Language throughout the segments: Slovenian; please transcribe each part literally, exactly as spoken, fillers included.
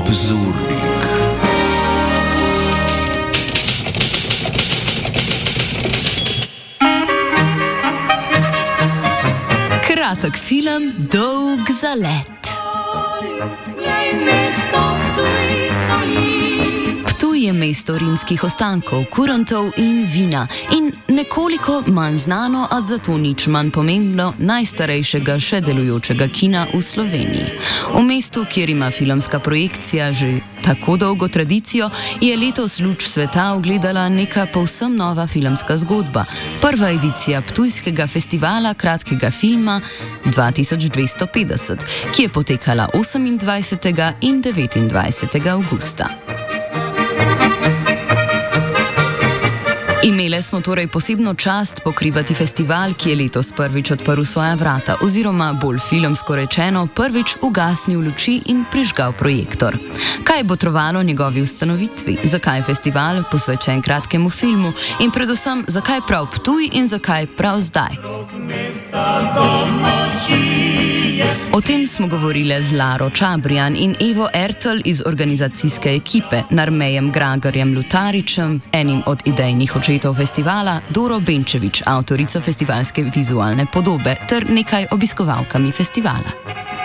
Obzornik. Kratek film, dolg zalet. Ptuj je mesto rimskih ostankov, kurantov in vina in nekoliko manj znano, a zato nič manj pomembno, najstarejšega še delujočega kina v Sloveniji. V mestu, kjer ima filmska projekcija že tako dolgo tradicijo, je letos Luč sveta ugledala neka povsem nova filmska zgodba. Prva edicija Ptujskega festivala kratkega filma dva tisoč dvesto petdeset, ki je potekala osemindvajsetega in devetindvajsetega avgusta. Imele smo torej posebno čast pokrivati festival, ki je letos prvič odprl svoja vrata, oziroma bolj filmsko rečeno, prvič ugasnil luči in prižgal projektor. Kaj je botrovalo njegovi ustanovitvi? Zakaj je festival posvečen kratkemu filmu? In predvsem, zakaj prav Ptuj in zakaj prav zdaj? O tem smo govorile z Laro Čabrijan in Evo Ertl iz organizacijske ekipe, Narmejem Gragarjem Lutaričem, enim od idejnih očetov festivala, Doro Benčevič, avtorica festivalske vizualne podobe, ter nekaj obiskovalkami festivala.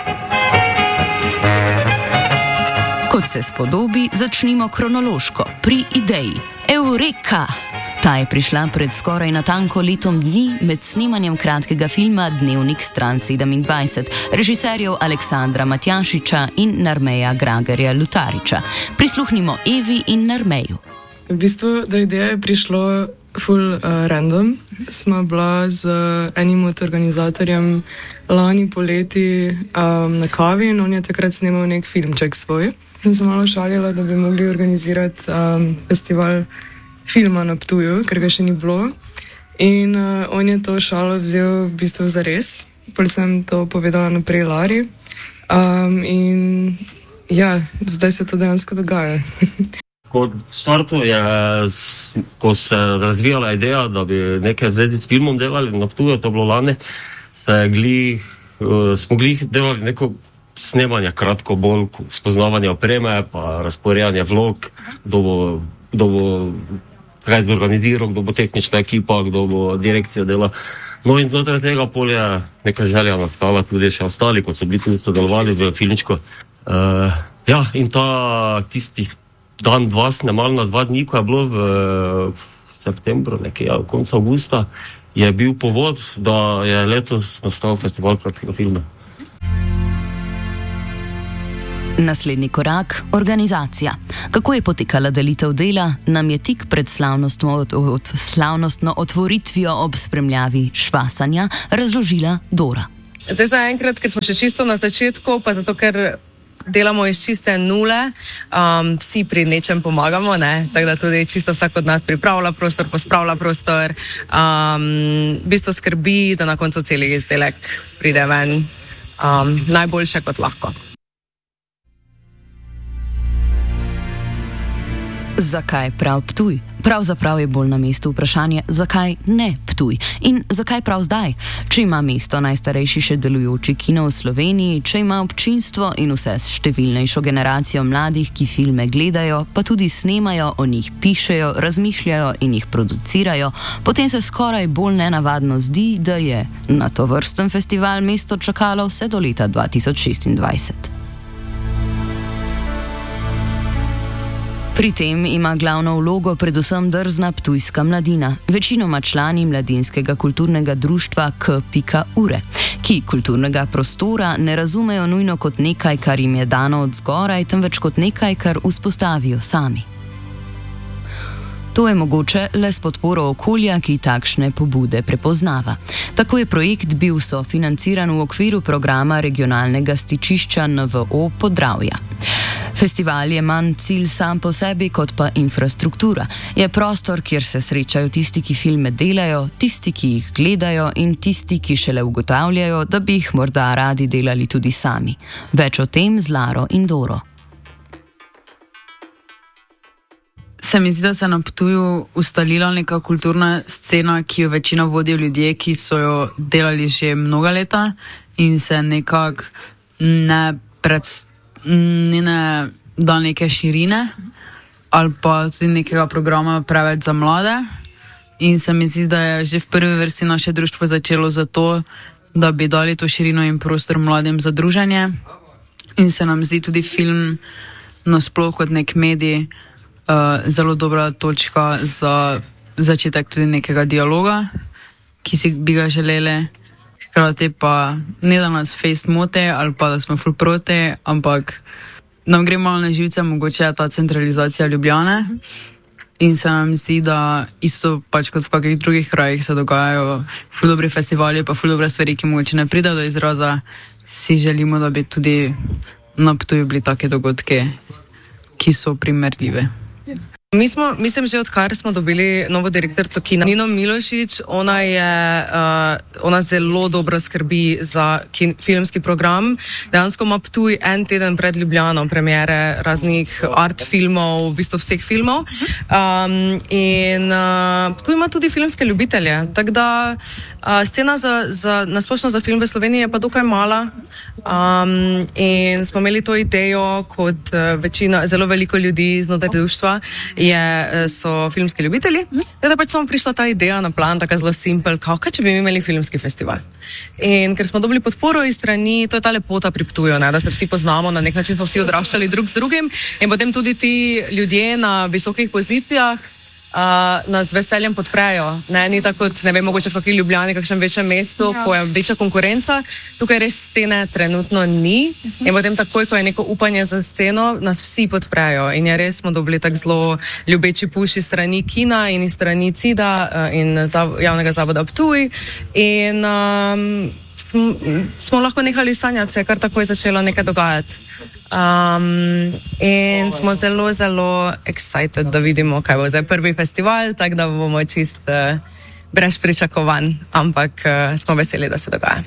Kot se spodobi, začnimo kronološko, pri ideji. Eureka! Ta je prišla pred skoraj natanko letom dni med snemanjem kratkega filma Dnevnik stran sedemindvajset, režiserjev Aleksandra Matjašiča in Narmeja Gragarja Lutariča. Prisluhnimo Evi in Narmeju. V bistvu, do ideje je prišlo full uh, random. Smo bila z enim od organizatorjem lani poleti um, na kavi in on je takrat snemal nek filmček svoj. Sem se malo šalila, da bi mogli organizirati um, festival filma na Ptuju, ker ga še ni bilo. In uh, on je to šalo vzel v bistvu zares. Pol sem to povedala naprej Lari. Um, in ja, zdaj se to dejansko dogaja. Kot startu je, ko se razvijala ideja, da bi nekaj zvezi s filmom delali na Ptuju, to bilo lani, se glih, smo glih delali neko snemanje kratko bolj, spoznavanje opreme, pa razporejanje vlog, kdo bo, kdo bo kaj zorganiziral, kdo bo tehnična ekipa, kdo bo direkcija dela. No in znotraj tega polja neka želja nastala, tudi še ostali, kot so bili tudi sodelovali v filmčku. Uh, ja, in ta tisti dan dva snemalna, dva dni, ko je bilo v, v septembru, nekaj, ja, konca avgusta, je bil povod, da je letos nastal festival kratkega filma. Naslednji korak, organizacija. Kako je potekala delitev dela, nam je tik pred slavnostno, od, od, slavnostno otvoritvijo ob spremljavi švasanja razložila Dora. Zdaj za enkrat, ker smo še čisto na začetku, pa zato, ker delamo iz čiste nule, um, vsi pri nečem pomagamo, ne? Tako da tudi čisto vsak od nas pripravlja prostor, pospravlja prostor, um, v bistvu skrbi, da na koncu celi izdelek pride ven um, najboljše kot lahko. Zakaj prav Ptuj? Pravzaprav je bolj na mestu vprašanje, zakaj ne Ptuj in zakaj prav zdaj? Če ima mesto najstarejši še delujoči kino v Sloveniji, če ima občinstvo in vse številnejšo generacijo mladih, ki filme gledajo, pa tudi snemajo, o njih pišejo, razmišljajo in jih producirajo, potem se skoraj bolj nenavadno zdi, da je na tovrsten festival mesto čakalo vse do leta dva tisoč šestindvajset. Pri tem ima glavno vlogo predvsem drzna ptujska mladina, večinoma člani mladinskega kulturnega društva K pika ure, ki kulturnega prostora ne razumejo nujno kot nekaj, kar jim je dano od zgoraj, temveč kot nekaj, kar vzpostavijo sami. To je mogoče le s podporo okolja, ki takšne pobude prepoznava. Tako je projekt bil sofinanciran v okviru programa regionalnega stičišča N V O Podravja. Festival je manj cilj sam po sebi kot pa infrastruktura. Je prostor, kjer se srečajo tisti, ki filme delajo, tisti, ki jih gledajo in tisti, ki šele ugotavljajo, da bi jih morda radi delali tudi sami. Več o tem z Laro in Doro. Se mi zdi, da se je na Ptuju ustalila neka kulturna scena, ki jo večino vodijo ljudje, ki so jo delali že mnoga leta in se nekako ne, pred, ne da neke širine ali pa tudi nekega programa preveč za mlade. In se mi zdi, da je že v prvi vrsti naše društvo začelo zato, da bi dali to širino in prostor mladim za druženje. In se nam zdi tudi film nasploh kot nek medij uh, zelo dobra točka za začetek tudi nekega dialoga, ki si bi ga želeli. Hkrati pa ne da nas fejst mote ali pa da smo ful proti, ampak nam gre malo na živce mogoče ta centralizacija Ljubljane. In se nam zdi, da isto pač kot v kakih drugih krajih se dogajajo ful dobri festivali pa ful dobre stvari, ki mogoče ne pridejo do izraza, si želimo, da bi tudi na Ptuju bili take dogodke, ki so primerljive. Mi smo, mislim, že odkar smo dobili novo direktorico kina, Nino Milošič, ona je, uh, ona zelo dobro skrbi za kin, filmski program. Dejansko ima Ptuj en teden pred Ljubljano premiere raznih art filmov, v bistvu vseh filmov. Um, in uh, Ptuj ima tudi filmske ljubitelje, tako da uh, scena za, za, nasplošno za film v Sloveniji je pa dokaj mala. Um, in smo imeli to idejo kot uh, večina, zelo veliko ljudi znotraj društva, je, so filmski ljubitelji, da pač samo prišla ta ideja na plan, tako zelo simpel, kao, kaj če bi imeli filmski festival. In ker smo dobili podporo iz strani, to je ta lepota pri Ptuju, ne, da se vsi poznamo, na nek način smo vsi odraščali drug z drugim in potem tudi ti ljudje na visokih pozicijah Uh, nas veseljem podprejo. Ne, ni tako kot, ne vem, mogoče v kakšni Ljubljani, kakšnem večjem mestu, ja. Ko je večja konkurenca. Tukaj res scene trenutno ni. In potem takoj, ko je neko upanje za sceno, nas vsi podprejo. In je res smo dobili tak zelo ljubeči puš iz strani kina in iz strani Cida uh, in zav, javnega zavoda Ptuj. In um, smo, smo lahko nehali sanjati, se je kar takoj začelo nekaj dogajati. Um, in smo zelo, zelo excited, da vidimo, kaj bo zdaj prvi festival, tako da bomo čist uh, brez pričakovanj, ampak uh, smo veseli, da se dogaja.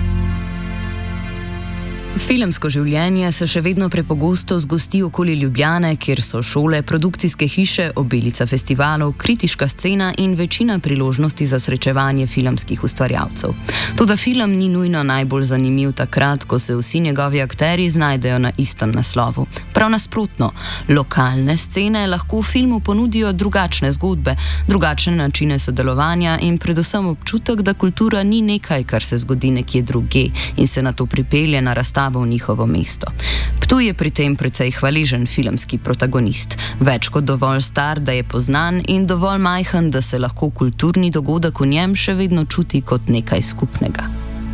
Filmsko življenje se še vedno prepogosto zgosti okoli Ljubljane, kjer so šole, produkcijske hiše, obilica festivalov, kritiška scena in večina priložnosti za srečevanje filmskih ustvarjalcev. Toda film ni nujno najbolj zanimiv takrat, ko se vsi njegovi akterji znajdejo na istem naslovu. Prav nasprotno, lokalne scene lahko v filmu ponudijo drugačne zgodbe, drugačne načine sodelovanja in predvsem občutek, da kultura ni nekaj, kar se zgodi nekje drugje in se nato pripelje na razstavo v njihovo mesto. Ptuj je pri tem precej hvaležen filmski protagonist. Več kot dovolj star, da je poznan in dovolj majhen, da se lahko kulturni dogodek v njem še vedno čuti kot nekaj skupnega.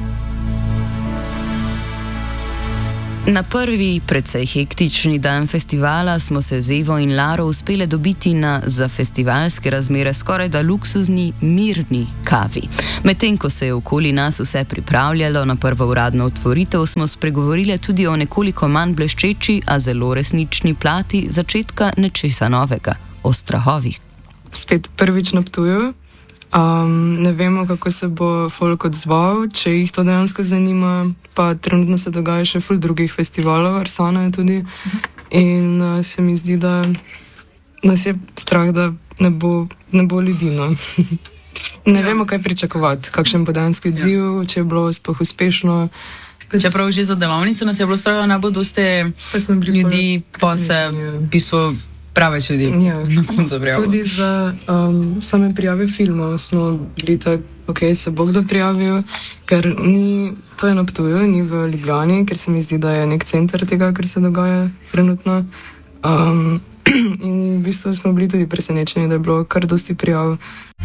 Na prvi, precej hektični dan festivala smo se z Evo in Laro uspele dobiti na za festivalske razmere skoraj da luksuzni, mirni kavi. Medtem, ko se je okoli nas vse pripravljalo na prvo uradno otvoritev, smo spregovorile tudi o nekoliko manj bleščeči, a zelo resnični plati začetka nečesa novega, o strahovih. Spet prvič na Ptuju. Um, ne vemo, kako se bo folk odzval, če jih to dejansko zanima, pa trenutno se dogaja še ful drugih festivalov, Arsana je tudi, in uh, se mi zdi, da nas je strah, da ne bo, ne bo ljudi, no. Ne ja. Vemo, kaj pričakovati, kakšen bo dejanski odziv, ja. Če je bilo sploh uspešno. Čeprav že za delavnice nas je bilo strah, da ne bo dosti ljudi, pa se v bistvu preveč ljudi. Ja. Tudi za um, same prijave filmov smo bili tako, ok, se bo kdo prijavil, ker ni, to je na Ptuju, ni v Ljubljani, ker se mi zdi, da je nek center tega, kar se dogaja trenutno. Um, in v bistvu smo bili tudi presenečeni, da je bilo kar dosti prijav.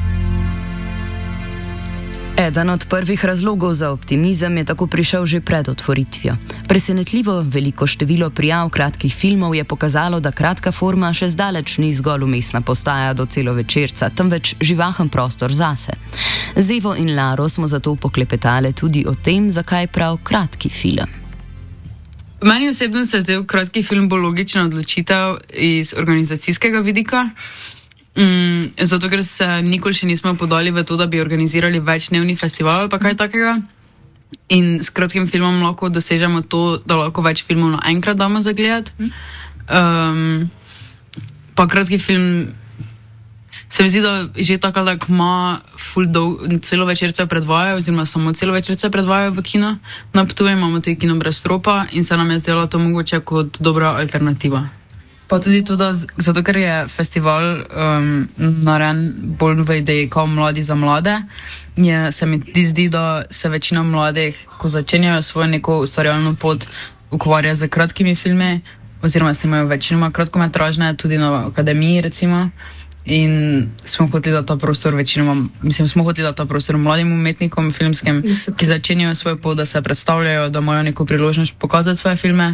Eden od prvih razlogov za optimizem je tako prišel že pred otvoritvijo. Presenetljivo veliko število prijav kratkih filmov je pokazalo, da kratka forma še zdaleč ni zgolj umestna postaja do celovečerca, temveč živahen prostor zase. Z Evo in Laro smo zato poklepetale tudi o tem, zakaj prav kratki film. Meni osebno se zdaj kratki film bolj logična odločitev iz organizacijskega vidika. Mm, zato, ker se nikoli še nismo podali v to, da bi organizirali večdnevni festival ali pa kaj takega. In s kratkim filmom lahko dosežemo to, da lahko več filmov naenkrat damo za gledati. Um, pa kratki film se mi zdi, da že tako tak ima ful dolg, celo večerce predvajajo, oziroma samo celo večerce predvajajo v kino. Na Ptuju imamo tudi kino brez stropa in se nam je zdelo to mogoče kot dobra alternativa. Pa tudi to, da z- zato, ker je festival um, narejen bolj v ideji kot mladi za mlade, je, se mi ti zdi, da se večina mladih, ko začenjajo svojo neko ustvarjalno pot, ukvarja z kratkimi filmi, oziroma snimajo večinoma kratkometražne, tudi na akademiji recimo. In smo hoteli dati ta prostor večinoma, mislim, smo hoteli dati ta prostor mladim umetnikom filmskim, ki začenjajo svoj pot, da se predstavljajo, da imajo neko priložnost pokazati svoje filme.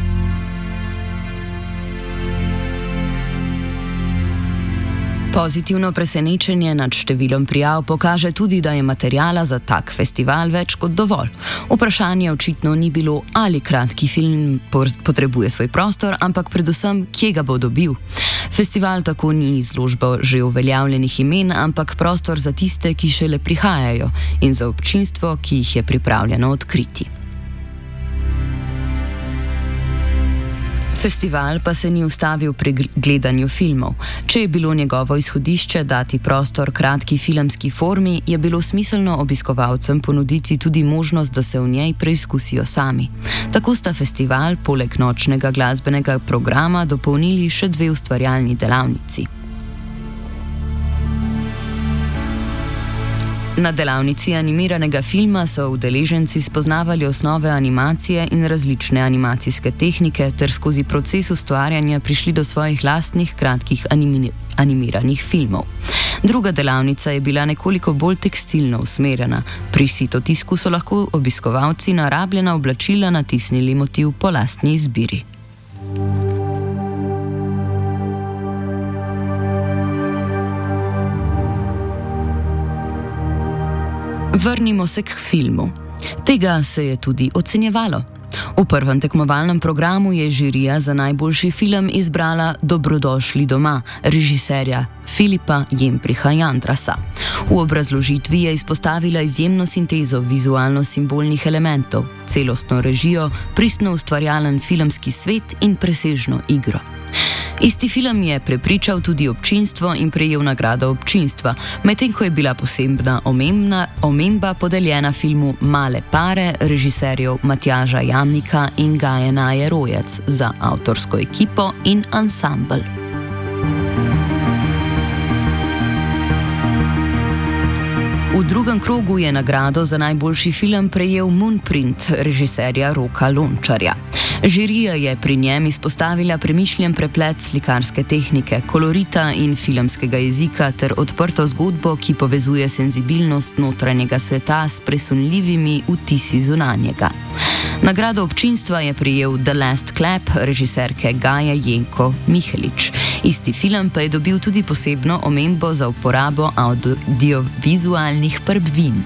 Pozitivno presenečenje nad številom prijav pokaže tudi, da je materijala za tak festival več kot dovolj. Vprašanje očitno ni bilo, ali kratki film potrebuje svoj prostor, ampak predvsem, kje ga bo dobil. Festival tako ni izložba že uveljavljenih imen, ampak prostor za tiste, ki šele prihajajo, in za občinstvo, ki jih je pripravljeno odkriti. Festival pa se ni ustavil pri gledanju filmov. Če je bilo njegovo izhodišče dati prostor kratki filmski formi, je bilo smiselno obiskovalcem ponuditi tudi možnost, da se v njej preizkusijo sami. Tako sta festival poleg nočnega glasbenega programa dopolnili še dve ustvarjalni delavnici. Na delavnici animiranega filma so udeleženci spoznavali osnove animacije in različne animacijske tehnike ter skozi proces ustvarjanja prišli do svojih lastnih kratkih animi- animiranih filmov. Druga delavnica je bila nekoliko bolj tekstilno usmerjena. Pri sitotisku so lahko obiskovalci na rabljena oblačila natisnili motiv po lastni izbiri. Vrnimo se k filmu. Tega se je tudi ocenjevalo. V prvem tekmovalnem programu je žirija za najboljši film izbrala Dobrodošli doma, režiserja Filipa Jempriha Jandrasa. V obrazložitvi je izpostavila izjemno sintezo vizualno-simbolnih elementov, celostno režijo, pristno ustvarjalen filmski svet in presežno igro. Isti film je prepričal tudi občinstvo in prejel nagrado občinstva, medtem ko je bila posebna omembna, omemba podeljena filmu Male pare režiserjev Matjaža Jamnika in Gaje Naje-Rojec za avtorsko ekipo in ansambel. V drugem krogu je nagrado za najboljši film prejel Moonprint režiserja Roka Lončarja. Žirija je pri njem izpostavila premišljen preplet slikarske tehnike, kolorita in filmskega jezika ter odprto zgodbo, ki povezuje senzibilnost notranjega sveta s presunljivimi vtisi zunanjega. Nagrado občinstva je prejel The Last Clap režiserke Gaje Jenko Mihelič. Isti film pa je dobil tudi posebno omembo za uporabo audiovizualnih prvin.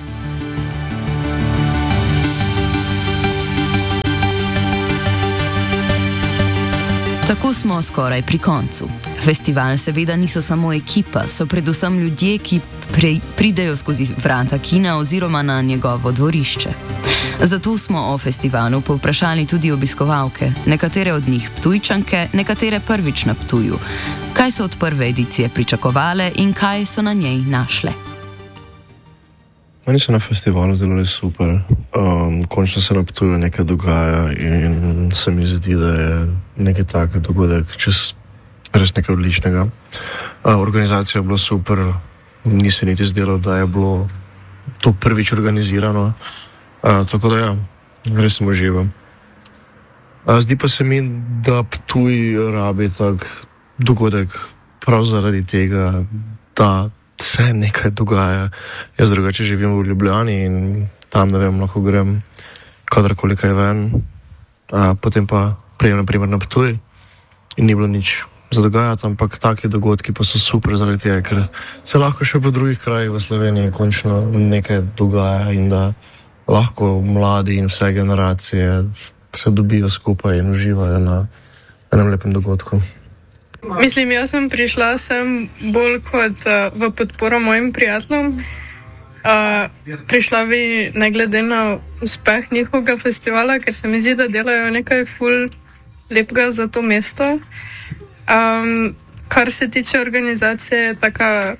Tako smo skoraj pri koncu. Festival seveda niso samo ekipa, so predvsem ljudje, ki prej pridejo skozi vrata kina oziroma na njegovo dvorišče. Zato smo o festivalu povprašali tudi obiskovalke, nekatere od njih Ptujčanke, nekatere prvič na Ptuju. Kaj so od prve edicije pričakovale in kaj so na njej našle? Meni se na festivalu zdelo res super. Um, končno se na Ptuju nekaj dogaja in se mi zdi, da je nekaj tak dogodek čez res nekaj odličnega. Uh, organizacija je bila super, ni se niti zdelo, da je bilo to prvič organizirano. Uh, tako da ja, res sem užival. Uh, zdi pa se mi, da Ptuj rabi tak dogodek prav zaradi tega, da se nekaj dogaja. Jaz drugače živim v Ljubljani in tam, ne vem, lahko grem kadarkoli kaj ven, a potem pa prijem na primer na Ptuj in ni bilo nič za dogajati, ampak taki dogodki pa so super zaradi tega, ker se lahko še v drugih krajih v Sloveniji končno nekaj dogaja in da lahko mladi in vse generacije se dobijo skupaj in uživajo na enem lepem dogodku. Mislim, jaz sem prišla sem bolj kot uh, v podporo mojim prijateljem. Uh, prišla bi ne glede na uspeh njihovega festivala, ker se mi zdi, da delajo nekaj ful lepega za to mesto. Um, kar se tiče organizacije, taka,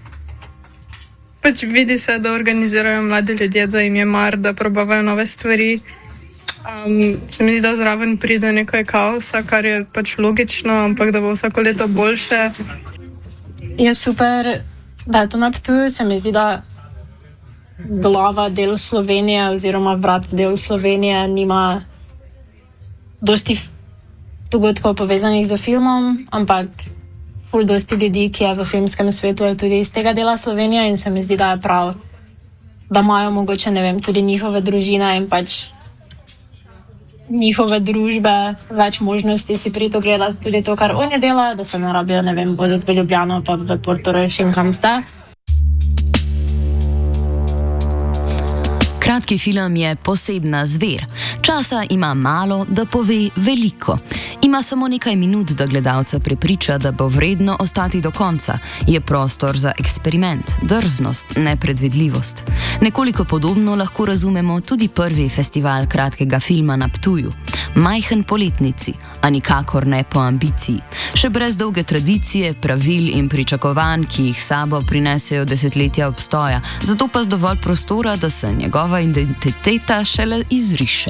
pač vidi se, da organizirajo mladi ljudje, da jim je mar, da probavajo nove stvari. Um, se mi zdi, da zraven pride nekaj kaosa, kar je pač logično, ampak da bo vsako leto boljše. Je super, da je to na Ptuju. Se mi zdi, da glava del Slovenije oziroma vrat del Slovenije nima dosti dogodkov povezanih z filmom, ampak ful dosti ljudi, ki je v filmskem svetu, je tudi iz tega dela Slovenije in se mi zdi, da je prav, da imajo mogoče, ne vem, tudi njihove družine in pač njihove družbe, več možnosti si priti gledati tudi to, kar oni delajo, da se ne rabijo, ne vem, boditi v Ljubljano pa v Portorož in kam sta. Kratki film je posebna zver. Časa ima malo, da pove veliko. Ima samo nekaj minut, da gledalca prepriča, da bo vredno ostati do konca. Je prostor za eksperiment, drznost, nepredvidljivost. Nekoliko podobno lahko razumemo tudi prvi festival kratkega filma na Ptuju. Majhen po letnici, a nikakor ne po ambiciji. Še brez dolge tradicije, pravil in pričakovanj, ki jih sabo prinesejo desetletja obstoja, zato pa z dovolj prostora, da se njegova identiteta šele izriše.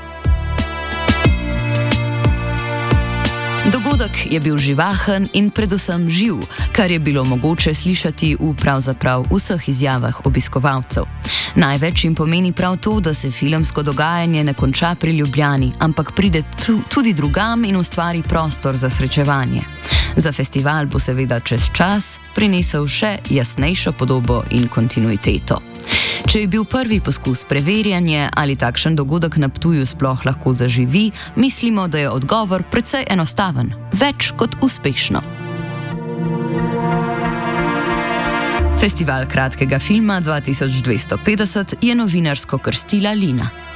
Dogodek je bil živahen in predvsem živ, kar je bilo mogoče slišati v pravzaprav vseh izjavah obiskovalcev. Največ jim pomeni prav to, da se filmsko dogajanje ne konča pri Ljubljani, ampak pride tudi drugam in ustvari prostor za srečevanje. Za festival bo seveda čez čas prinesel še jasnejšo podobo in kontinuiteto. Če je bil prvi poskus preverjanje, ali takšen dogodek na Ptuju sploh lahko zaživi, mislimo, da je odgovor precej enostaven, več kot uspešno. Festival kratkega filma dva tisoč dvesto petdeset je novinarsko krstila Lina.